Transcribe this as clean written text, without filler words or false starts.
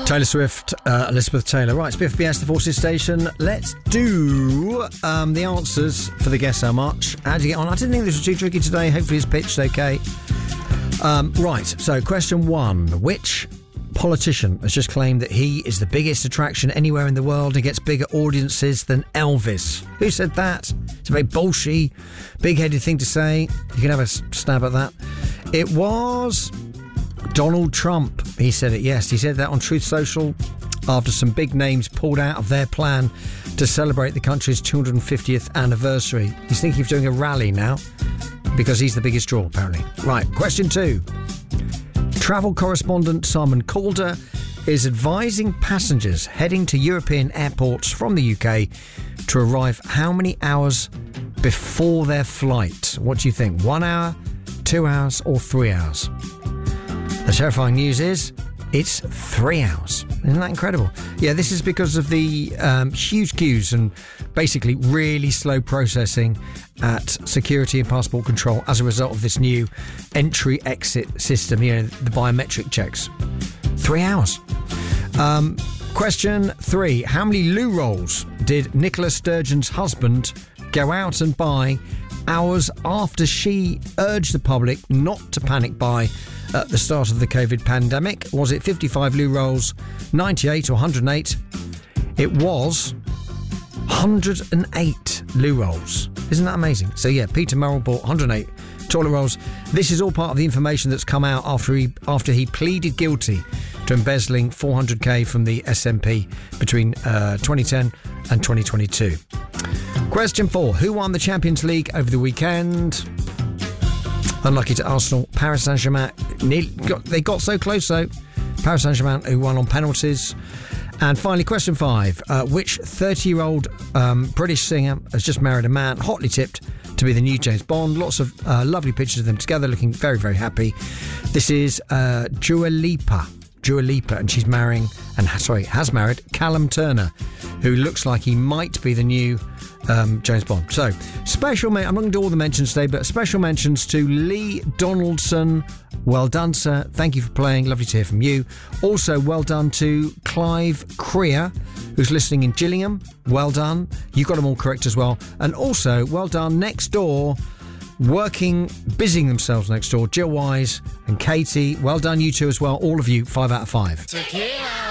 Taylor Swift, Elizabeth Taylor. Right, it's BFBS, the Forces Station. Let's do the answers for the Guess How Much. How'd you get on? I didn't think this was too tricky today. Hopefully it's pitched okay. Right, so question one. Which politician has just claimed that he is the biggest attraction anywhere in the world and gets bigger audiences than Elvis? Who said that? It's a very bolshy, big-headed thing to say. You can have a stab at that. It was Donald Trump. He said it, yes. He said that on Truth Social after some big names pulled out of their plan to celebrate the country's 250th anniversary. He's thinking of doing a rally now because he's the biggest draw, apparently. Right, question two. Travel correspondent Simon Calder is advising passengers heading to European airports from the UK to arrive how many hours before their flight? What do you think? 1 hour, 2 hours or 3 hours? The terrifying news is it's 3 hours. Isn't that incredible? Yeah, this is because of the huge queues and basically really slow processing at security and passport control as a result of this new entry-exit system, you know, the biometric checks. 3 hours. Question three. How many loo rolls did Nicola Sturgeon's husband go out and buy hours after she urged the public not to panic buy at the start of the COVID pandemic? Was it 55 loo rolls, 98 or 108? It was 108 loo rolls. Isn't that amazing? So yeah, Peter Murrell bought 108 toilet rolls. This is all part of the information that's come out after he pleaded guilty to embezzling 400k from the SNP between 2010 and 2022. Question four. Who won the Champions League over the weekend? Unlucky to Arsenal. Paris Saint-Germain. They got so close though. Paris Saint-Germain, who won on penalties. And finally, question five. Which 30-year-old British singer has just married a man hotly tipped to be the new James Bond? Lots of lovely pictures of them together, looking very, very happy. This is Dua Lipa, and she's has married Callum Turner, who looks like he might be the new James Bond. So, I'm not going to do all the mentions today, but special mentions to Lee Donaldson. Well done, sir. Thank you for playing. Lovely to hear from you. Also, well done to Clive Creer, who's listening in Gillingham. Well done. You got them all correct as well. And also, well done next door, busying themselves next door, Jill Wise and Katie. Well done, you two as well. All of you, 5 out of 5. Tequila.